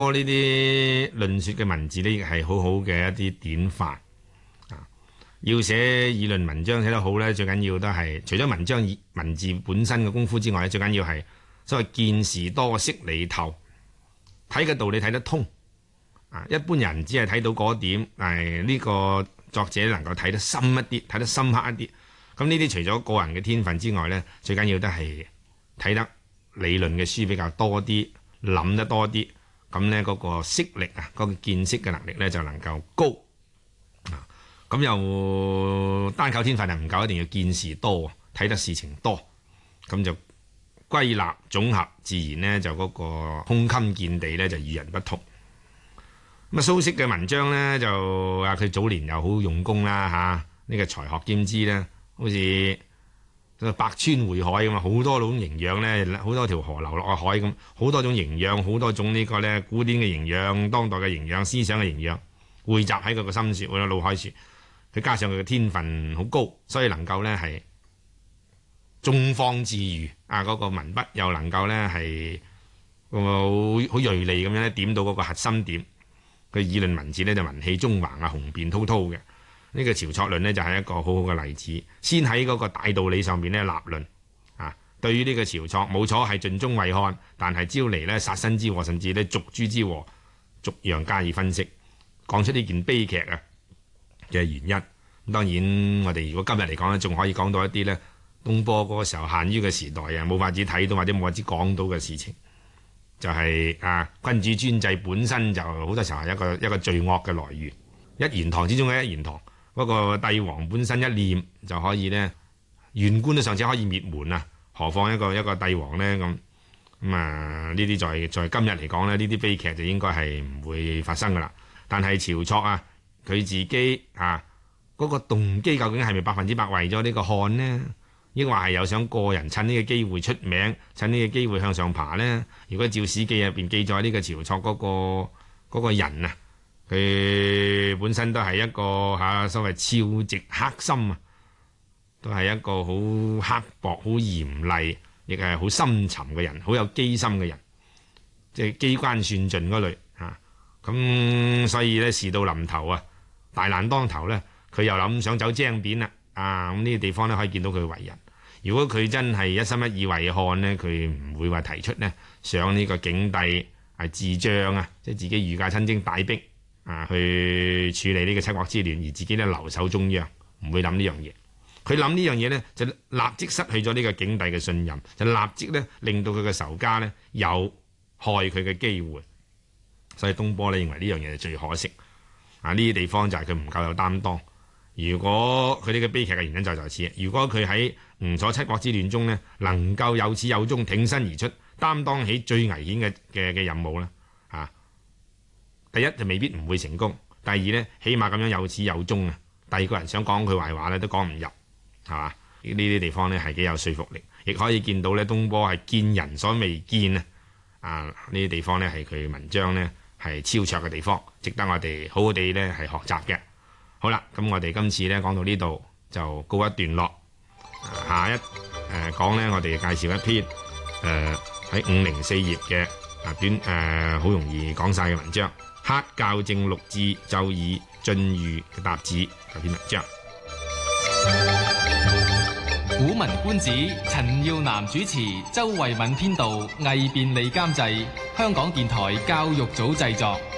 呢啲論說嘅文字呢，係好好嘅一啲典範啊！要寫議論文章寫得好呢，最緊要都係除咗文字本身嘅功夫之外，最緊要係所謂見識多、識理透，睇嘅道理睇得通啊！一般人只係睇到嗰點，呢個作者能夠睇得深一啲，睇得深刻一啲。咁呢啲除咗個人嘅天分之外呢，最緊要都係睇得理論嘅書比較多啲，諗得多啲。咁呢嗰個識力啊，嗰個見識嘅能力呢，就能夠高啊！咁又單靠天分係唔夠，一定要見識多，睇得事情多，咁就歸納總合，自然呢，就嗰個胸襟見地呢，就與人不同。咁啊，蘇軾嘅文章呢，就佢早年又好用功啦嚇，呢個才學兼知呢，好似百川匯海咁啊，好多種營養咧，好多條河流落海咁，好多種營養，好多種呢個咧古典嘅營養、當代嘅營養、思想嘅營養匯集喺佢個心說，腦海說。佢加上佢嘅天分好高，所以能夠咧係中方自如啊！嗰個文筆又能夠咧係好鋭利咁樣咧點到嗰個核心點。佢議論文字咧就文氣中橫啊，雄辯滔滔嘅。呢個晁錯論呢，就係一個好好嘅例子，先喺嗰個大道理上面咧立論啊。對於呢個晁錯冇錯係盡忠為漢，但係招嚟呢殺身之禍，甚至呢族誅之禍，逐樣加以分析，講出呢件悲劇啊嘅原因。咁當然我哋如果今日嚟講呢，仲可以講到一啲呢東坡嗰個時候限於嘅時代啊，冇法子睇到或者冇法子講到嘅事情，就係君主專制本身就好多時候係一個罪惡嘅來源。一言堂之中嘅一言堂。嗰個帝王本身一念就可以呢，縣官都尚且可以滅門啊，何況一個帝王呢？咁啊？呢啲在今日嚟講呢，呢啲悲劇就應該係唔會發生噶啦。但係晁錯啊，佢自己嗰個動機究竟係咪100%為咗呢個漢呢？抑或係有想個人趁呢個機會出名，趁呢個機會向上爬呢？如果照史記入邊記載呢個晁錯嗰個人啊，佢本身都係一個所謂峭直黑心啊，都係一個好刻薄、好嚴厲，亦係好深沉嘅人，好有機心嘅人，即係機關算盡嗰類嚇。咁所以呢，事到臨頭啊，大難當頭呢，佢又諗想走精扁啦啊！咁呢個地方呢，可以見到佢為人。如果佢真係一心一意為漢呢，佢唔會話提出呢上呢個景帝係自將啊，即係自己御駕親征大逼。去處理呢個七國之亂，而自己咧留守中央，唔會諗呢樣嘢。佢諗呢樣嘢呢，就立即失去咗呢個景帝嘅信任，就立即呢令到佢嘅仇家呢有害佢嘅機會。所以東坡呢認為呢樣嘢係最可惜。呢啲地方就係佢唔夠有擔當。如果佢呢個悲劇嘅原因就在此，如果佢喺吳楚七國之亂中呢能夠有始有終，挺身而出，擔當起最危險嘅任務呢。第一就未必唔會成功，第二呢，起碼咁樣有始有終啊！第二個人想講佢壞話呢都講唔入，係嘛？呢啲地方呢係幾有說服力，亦可以見到呢東坡係見人所未見啊！呢啲地方呢係佢文章呢係超卓嘅地方，值得我哋好好地呢係學習嘅。好啦，咁我哋今次呢講到呢度就告一段落，下一講呢，我哋介紹一篇喺504頁嘅短好容易講晒嘅文章。黑校正六志奏議晉譽嘅答子嗰篇文章。 古文觀止，陳耀南主持，周慧敏編導，魏便利監製，香港電台教育組製作。